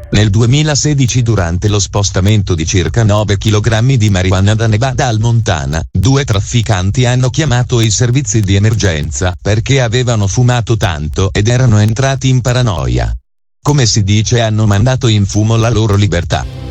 Nel 2016, durante lo spostamento di circa 9 kg di marijuana da Nevada al Montana, 2 trafficanti hanno chiamato i servizi di emergenza perché avevano fumato tanto ed erano entrati in paranoia. Come si dice, hanno mandato in fumo la loro libertà.